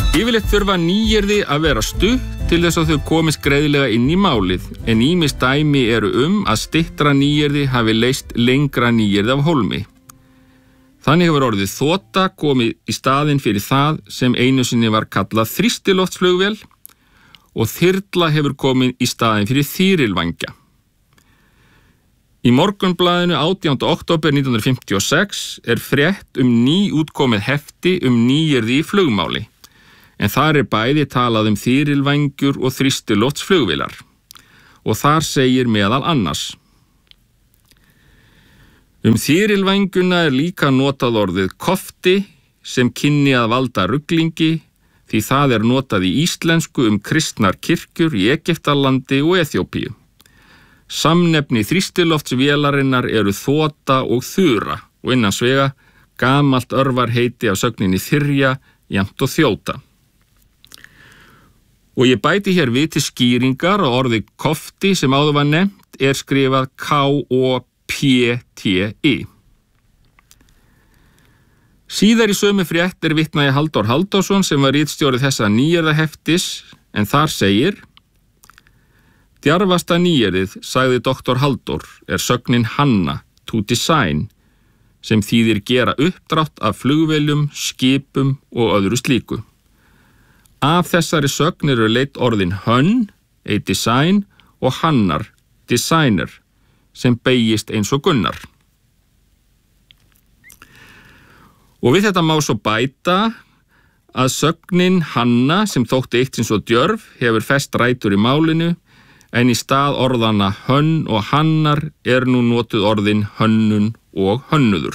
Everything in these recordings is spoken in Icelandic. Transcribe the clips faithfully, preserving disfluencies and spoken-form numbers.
Yfirleitt þurfa nýyrði að vera stutt til þess að þau komist greiðlega inn í málið, en ýmis dæmi eru um að styttra nýyrði hafi leyst lengra nýyrði af hólmi. Þannig hefur orðið þota komið í staðinn fyrir það sem einu sinni var kallað þrýstiloftsflugvél og þyrla hefur komið í staðinn fyrir þýrilvængja. Í Morgunblaðinu átjánda október nítján hundruð fimmtíu og sex er frétt um nýútkomið hefti um nýyrði í flugmáli, en þar er bæði talað um þýrilvængjur og þrýstiloftsflugvélar og þar segir meðal annars: Um þýrilvængjuna er líka notað orðið kofti sem kynni að valda ruglingi því það er notað í íslensku um kristnar kirkjur í Egyptalandi og Eþjópíu. Samnefni þrýstiloftsvélarinnar eru þota og þura og innan svega gamalt örvarheiti af sögninni þyrja, jafnt og þjóta. Og ég bæti hér við til skýringar að orðið kofti sem áður var nefnt er skrifað K O P T I. Síðar í sömu frétt er vitnað í Halldór Halldórsson sem var ritstjóri þessa nýyrðaheftis, en þar segir: Djarfasta nýyrðið, sagði doktor Halldór, er sögnin Hanna, to design, sem þýðir gera uppdrátt af flugvéljum, skipum og öðru slíku. Af þessari sögn eru leitt orðin hönn, a design, og hannar, designer, sem beygist eins og Gunnar. Og við þetta má svo bæta að sögnin Hanna, sem þótti eitt sinn svo djörf, hefur fest rætur í málinu, en í stað orðana hönn og hannar er nú notuð orðin hönnun og hönnuður.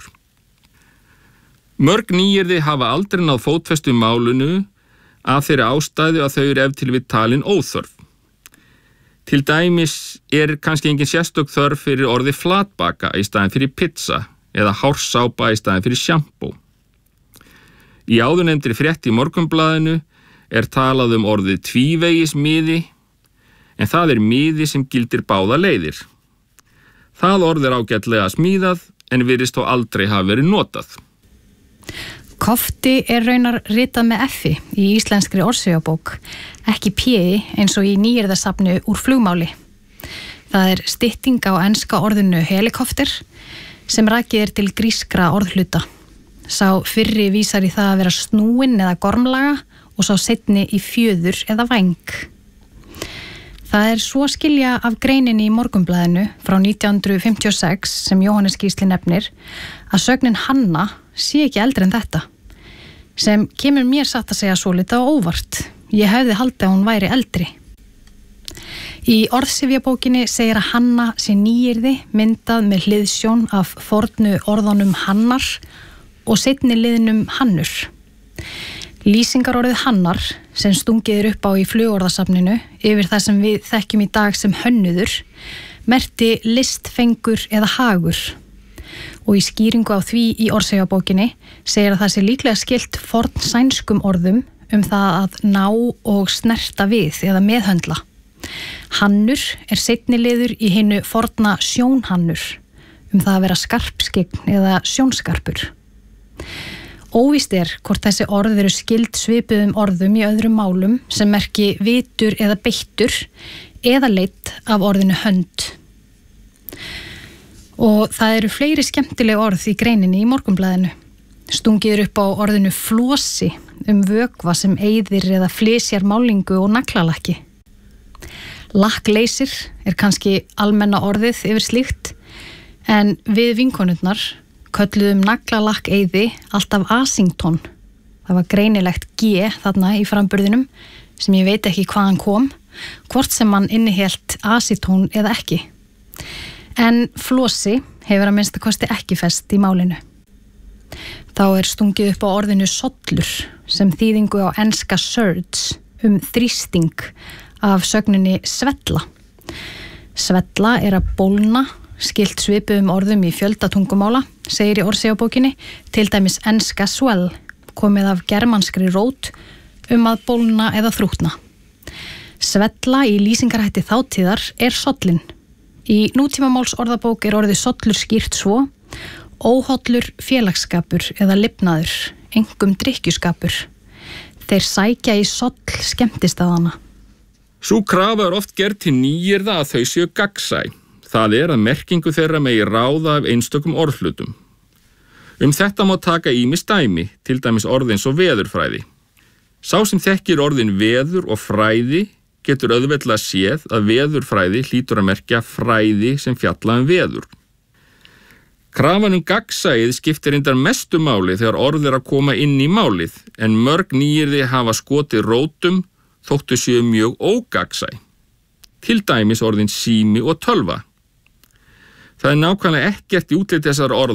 Mörg nýyrði hafa aldrei náð fótfestu í málinu af þeirri ástæðu að þau eru ef til við talin óþörf. Til dæmis er kannski engin sérstök þörf fyrir orði flatbaka í staðinn fyrir pizza eða hársápa í staðinn fyrir sjampó. Í áðurnefndri frétt í Morgunblaðinu er talað um orðið tvívegismiði, en það er miði sem gildir báða leiðir. Það orð er ágætlega smíðað en virðist þó aldrei hafa verið notað. Kofti er raunar ritað með F í íslenskri orðsifjabók, ekki P eins og í nýyrðasafnu úr flugmáli. Það er stytting á enska orðinu helikopter sem rakið er til grískra orðhluta. Sá fyrri vísar í það að vera snúin eða gormlaga og sá seinni í fjöður eða væng. Það er svo skilja af greininni í Morgunblaðinu frá nítján hundruð fimmtíu og sex sem Jóhannes Gísli nefnir að sögnin Hanna sé ekki eldri en þetta, sem kemur mér satt að segja svolítið á óvart. Ég hefði haldið að hún væri eldri. Í orðsifjabókinni segir að Hanna sé nýyrði myndað með hliðsjón af fornu orðunum hannar og seinni liðnum hannur. Lýsingarorðið hannar sem stungið er upp á í flugorðasafninu yfir það sem við þekkjum í dag sem hönnuður merkti listfengur eða hagur. Og í skýringu á því í orðsifjabókinni segir að það sé líklega skylt forn sænskum orðum um það að ná og snerta við eða meðhöndla. Hannur er seinni liður í hinu forna sjónhannur um það að vera skarpskygn eða sjónskarpur. Óvíst er hvort þessi orð eru skyld svipuðum orðum í öðrum málum sem merki vitur eða beittur eða leitt af orðinu hönd. Og það eru fleiri skemmtileg orð í greininni í Morgunblaðinu. Stungið er upp á orðinu flosi um vökva sem eyðir eða flysjar málingu og naglalakki. Lakkleysir er kannski almenna orðið yfir slíkt, en við vinkonurnar kölluðum naglalakk-eyði alltaf Asington. Það var greinilegt G þarna í framburðinum sem ég veit ekki hvaðan kom, hvort sem hann innihélt asitón eða ekki. En flosi hefur að minnsta kosti ekki fest í málinu. Þá er stungið upp á orðinu sollur sem þýðingu á enska surge um þrýsting af sögninni svella. Svella er að bólna, skilt svipuðum orðum í fjölda tungumála, segir í orðsifjabókinni, til dæmis enska swell, komið af germanskri rót um að bólna eða þrútna. Svella í lýsingarhætti þátíðar er sollin. Í nútímamáls orðabók er orðið sollur skýrt svo: óhollur félagsskapur eða lifnaður, einkum drykkjuskapur. Þeir sækja í soll skemmtistaðana. Sú krafa er oft gerð til nýyrða að þau séu gagnsæ. Það er að merkingu þeirra megi ráða af einstökum orðhlutum. Um þetta má taka ýmis dæmi, til dæmis orð eins og veðurfræði. Sá sem þekkir orðin veður og fræði getur auðveldlega séð að veðurfræði hlýtur að merkja fræði sem fjalla um veður. Krafan um gagnsæið skiptir reyndar mestu máli þegar orð er að koma inn í málið, en mörg nýyrði hafa skotið rótum þóttu séu mjög ógagnsæ. Til dæmis orðin sími og tölva. Það er nákvæmlega ekkert í útlit þessar orða